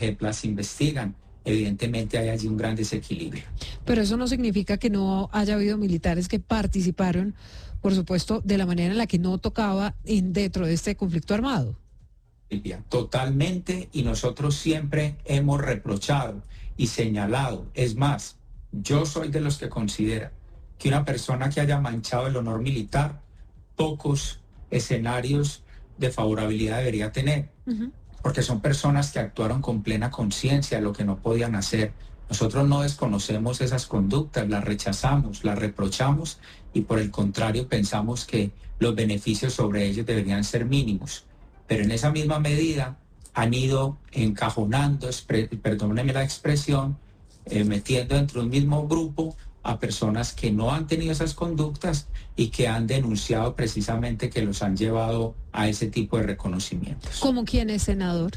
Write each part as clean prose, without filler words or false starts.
JEP las investigan. Evidentemente hay allí un gran desequilibrio. Pero eso no significa que no haya habido militares que participaron, por supuesto, de la manera en la que no tocaba dentro de este conflicto armado. Silvia, totalmente, y nosotros siempre hemos reprochado y señalado. Es más, yo soy de los que considera que una persona que haya manchado el honor militar, pocos escenarios de favorabilidad debería tener, porque son personas que actuaron con plena conciencia de lo que no podían hacer. Nosotros no desconocemos esas conductas, las rechazamos, las reprochamos y por el contrario pensamos que los beneficios sobre ellos deberían ser mínimos. Pero en esa misma medida han ido encajonando, perdónenme la expresión, metiendo dentro de un mismo grupo a personas que no han tenido esas conductas y que han denunciado precisamente que los han llevado a ese tipo de reconocimientos. ¿Cómo quién es, senador?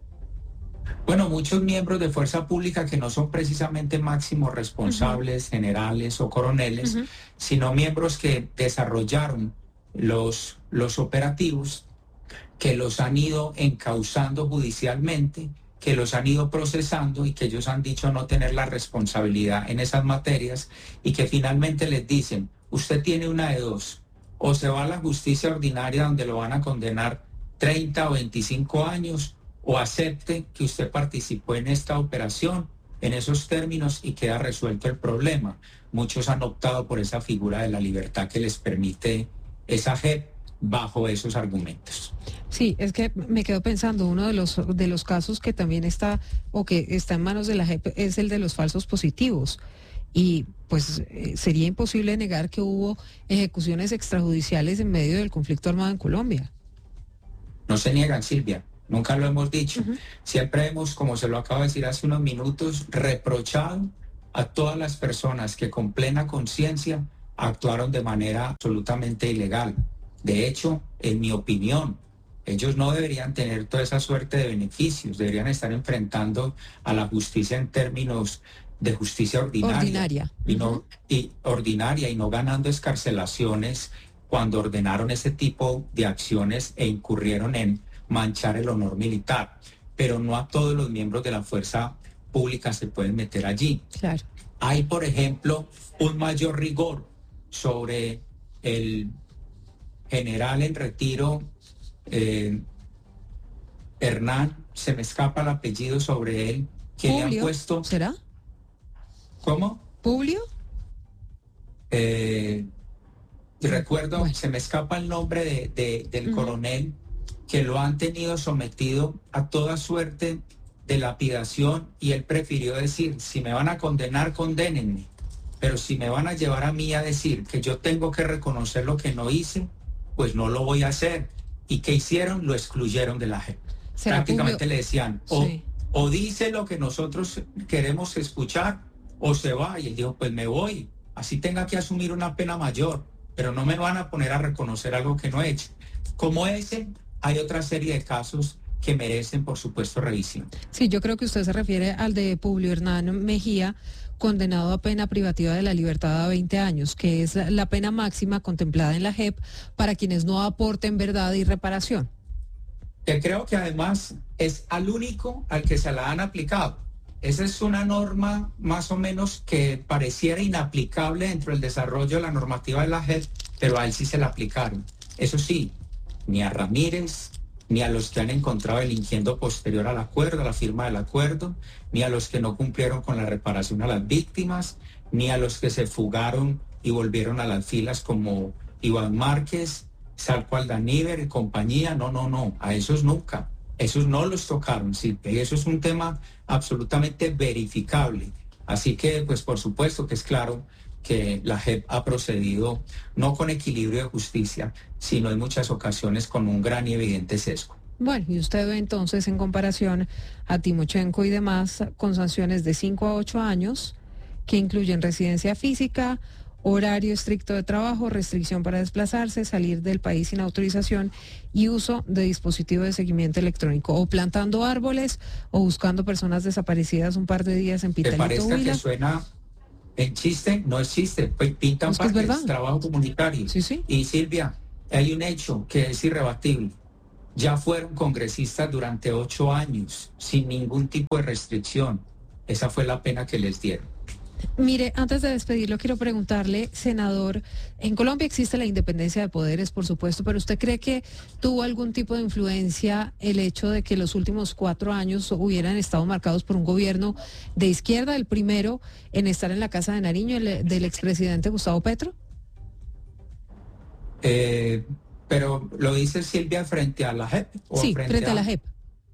Bueno, muchos miembros de fuerza pública que no son precisamente máximos responsables, generales o coroneles, sino miembros que desarrollaron los operativos, que los han ido encauzando judicialmente, que los han ido procesando y que ellos han dicho no tener la responsabilidad en esas materias y que finalmente les dicen, usted tiene una de dos, o se va a la justicia ordinaria donde lo van a condenar 30 o 25 años, o acepte que usted participó en esta operación en esos términos y queda resuelto el problema. Muchos han optado por esa figura de la libertad que les permite esa JEP bajo esos argumentos. Sí, es que me quedo pensando, uno de los casos que también está o que está en manos de la JEP es el de los falsos positivos. Y pues sería imposible negar que hubo ejecuciones extrajudiciales en medio del conflicto armado en Colombia. No se niegan, Silvia, nunca lo hemos dicho. Siempre hemos, como se lo acabo de decir hace unos minutos, reprochado a todas las personas que con plena conciencia actuaron de manera absolutamente ilegal. De hecho, en mi opinión, ellos no deberían tener toda esa suerte de beneficios, deberían estar enfrentando a la justicia en términos de justicia ordinaria. Y no ganando excarcelaciones cuando ordenaron ese tipo de acciones e incurrieron en manchar el honor militar. Pero no a todos los miembros de la fuerza pública se pueden meter allí. Claro. Hay, por ejemplo, un mayor rigor sobre el general en retiro Hernán, se me escapa el apellido sobre él, que ¿Publio? le han puesto... ¿Será? ¿Cómo? ¿Publio? Recuerdo, bueno, se me escapa el nombre del coronel, que lo han tenido sometido a toda suerte de lapidación y él prefirió decir, si me van a condenar, condénenme, pero si me van a llevar a mí a decir que yo tengo que reconocer lo que no hice, pues no lo voy a hacer. ¿Y qué hicieron? Lo excluyeron de la JEP. Prácticamente le decían, o dice lo que nosotros queremos escuchar, o se va. Y él dijo, pues me voy, así tenga que asumir una pena mayor, pero no me van a poner a reconocer algo que no he hecho. Como ese, hay otra serie de casos que merecen, por supuesto, revisión. Sí, yo creo que usted se refiere al de Publio Hernán Mejía, condenado a pena privativa de la libertad a 20 años, que es la pena máxima contemplada en la JEP para quienes no aporten verdad y reparación. Que creo que además es al único al que se la han aplicado. Esa es una norma más o menos que pareciera inaplicable dentro del desarrollo de la normativa de la JEP, pero a él sí se la aplicaron. Eso sí, ni a Ramírez, ni a los que han encontrado delinquiendo posterior al acuerdo, a la firma del acuerdo, ni a los que no cumplieron con la reparación a las víctimas, ni a los que se fugaron y volvieron a las filas como Iván Márquez, Salco Aldaníver y compañía. No, a esos nunca. Esos no los tocaron, sí, y eso es un tema absolutamente verificable. Así que, pues por supuesto que es claro que la JEP ha procedido no con equilibrio de justicia, sino en muchas ocasiones con un gran y evidente sesgo. Bueno, y usted ve entonces en comparación a Timochenko y demás con sanciones de 5 a 8 años que incluyen residencia física, horario estricto de trabajo, restricción para desplazarse, salir del país sin autorización y uso de dispositivos de seguimiento electrónico, o plantando árboles o buscando personas desaparecidas un par de días en Pitalito, ¿Te parezca Huila? que suena en chiste? No es chiste, pues pintan Es que es parques, verdad. trabajo comunitario. Sí. Y Silvia, hay un hecho que es irrebatible. ya fueron congresistas durante 8 años, sin ningún tipo de restricción. Esa fue la pena que les dieron. Mire, antes de despedirlo, quiero preguntarle, senador, en Colombia existe la independencia de poderes, por supuesto, pero ¿usted cree que tuvo algún tipo de influencia el hecho de que los últimos 4 años hubieran estado marcados por un gobierno de izquierda, el primero en estar en la Casa de Nariño, del expresidente Gustavo Petro? Pero lo dice Silvia frente a la JEP. Sí, frente a la JEP.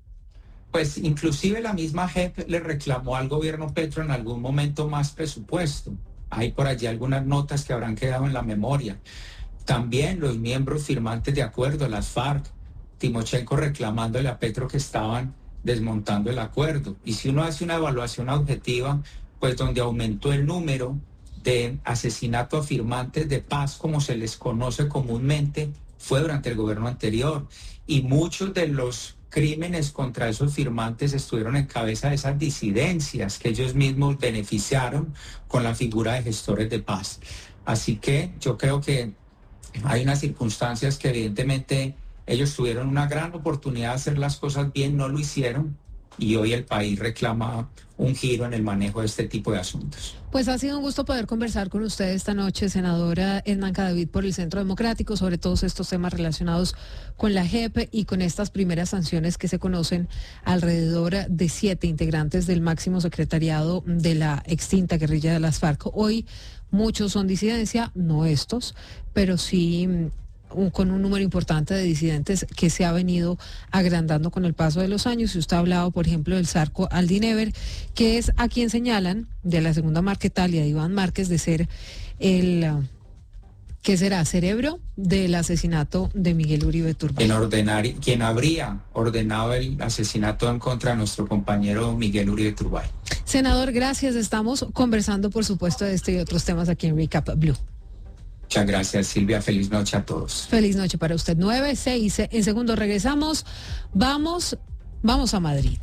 Pues inclusive la misma JEP le reclamó al gobierno Petro en algún momento más presupuesto. Hay por allí algunas notas que habrán quedado en la memoria. También los miembros firmantes de acuerdo, las FARC, Timochenko reclamándole a Petro que estaban desmontando el acuerdo. Y si uno hace una evaluación objetiva, pues donde aumentó el número de asesinatos a firmantes de paz, como se les conoce comúnmente, fue durante el gobierno anterior. Y muchos de los crímenes contra esos firmantes estuvieron en cabeza de esas disidencias que ellos mismos beneficiaron con la figura de gestores de paz. Así que yo creo que hay unas circunstancias que evidentemente ellos tuvieron una gran oportunidad de hacer las cosas bien, no lo hicieron, y hoy el país reclama un giro en el manejo de este tipo de asuntos. Pues ha sido un gusto poder conversar con usted esta noche, senadora Edna Cadavid, por el Centro Democrático, sobre todos estos temas relacionados con la JEP y con estas primeras sanciones que se conocen alrededor de 7 integrantes del máximo secretariado de la extinta guerrilla de las FARC. Hoy muchos son disidencia, no estos, pero sí con un número importante de disidentes que se ha venido agrandando con el paso de los años. Y usted ha hablado, por ejemplo, del Zarco Aldinever, que es a quien señalan de la segunda Marquetalia de Iván Márquez de ser el, ¿qué será? Cerebro del asesinato de Miguel Uribe Turbay. Quien habría ordenado el asesinato en contra de nuestro compañero Miguel Uribe Turbay. Senador, gracias. Estamos conversando, por supuesto, de este y otros temas aquí en Recap Blue. Muchas gracias, Silvia. Feliz noche a todos. Feliz noche para usted. 9:06. En segundo regresamos. Vamos a Madrid.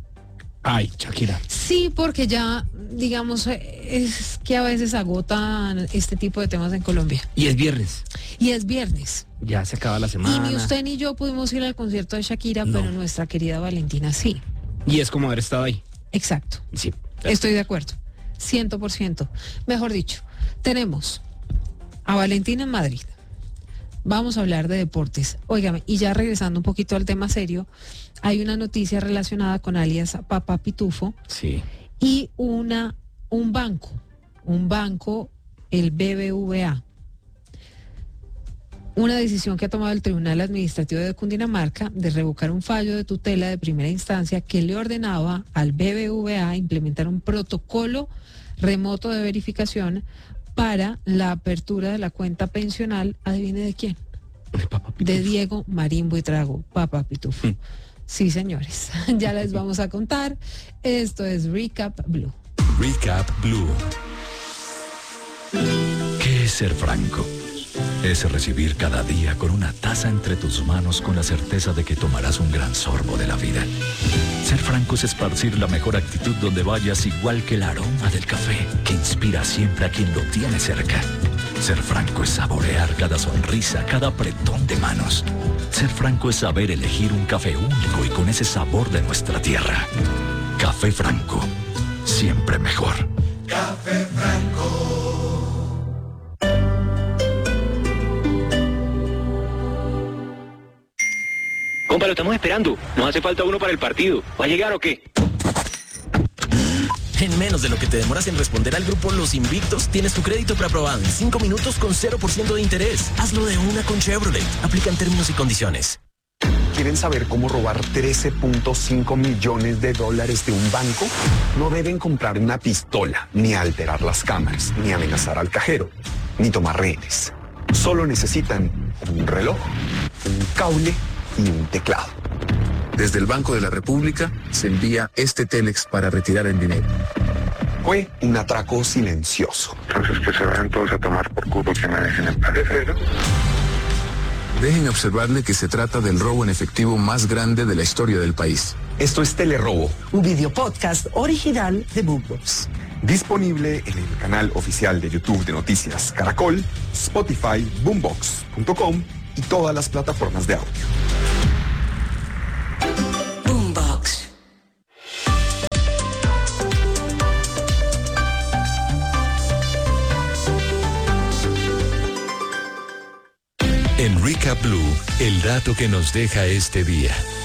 Ay, Shakira. Sí, porque ya, digamos, es que a veces agotan este tipo de temas en Colombia. Y es viernes. Y es viernes. Ya se acaba la semana. Y ni usted ni yo pudimos ir al concierto de Shakira, no. Pero nuestra querida Valentina sí. Y es como haber estado ahí. Exacto. Sí. Estoy de acuerdo. 100%. Mejor dicho, tenemos a Valentina en Madrid. Vamos a hablar de deportes. Óigame, y ya regresando un poquito al tema serio, hay una noticia relacionada con alias Papá Pitufo. Sí. Y un banco, el BBVA. Una decisión que ha tomado el Tribunal Administrativo de Cundinamarca de revocar un fallo de tutela de primera instancia que le ordenaba al BBVA implementar un protocolo remoto de verificación para la apertura de la cuenta pensional, adivine de quién, de Diego Marín Buitrago, Papá Pitufo. Sí, señores, ya les vamos a contar. Esto es Recap Blue. Recap Blue. ¿Qué es ser franco? Es recibir cada día con una taza entre tus manos con la certeza de que tomarás un gran sorbo de la vida. Ser franco es esparcir la mejor actitud donde vayas, igual que el aroma del café que inspira siempre a quien lo tiene cerca. Ser franco es saborear cada sonrisa, cada apretón de manos. Ser franco es saber elegir un café único y con ese sabor de nuestra tierra. Café Franco, siempre mejor. Café Franco. Compa, lo estamos esperando. Nos hace falta uno para el partido. ¿Va a llegar o qué? En menos de lo que te demoras en responder al grupo Los Invictos, tienes tu crédito preaprobado en 5 minutos con 0% de interés. Hazlo de una con Chevrolet. Aplican términos y condiciones. ¿Quieren saber cómo robar $13.5 millones de un banco? No deben comprar una pistola, ni alterar las cámaras, ni amenazar al cajero, ni tomar rehenes. Solo necesitan un reloj, un cable y un teclado. Desde el Banco de la República se envía este Telex para retirar el dinero. Fue un atraco silencioso. Entonces que se vayan todos a tomar por culo, que me dejen en paz. Dejen observarle que se trata del robo en efectivo más grande de la historia del país. Esto es Telerobo, un video podcast original de Boombox. Disponible en el canal oficial de YouTube de Noticias Caracol, Spotify, Boombox.com y todas las plataformas de audio. En Recap Blue, el dato que nos deja este día.